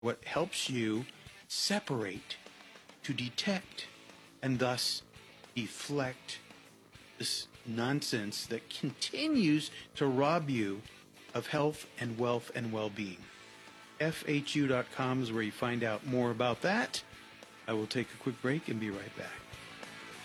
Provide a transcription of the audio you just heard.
what helps you separate, to detect, and thus deflect this nonsense that continues to rob you of health and wealth and well-being. FHU.com is where you find out more about that. I will take a quick break and be right back.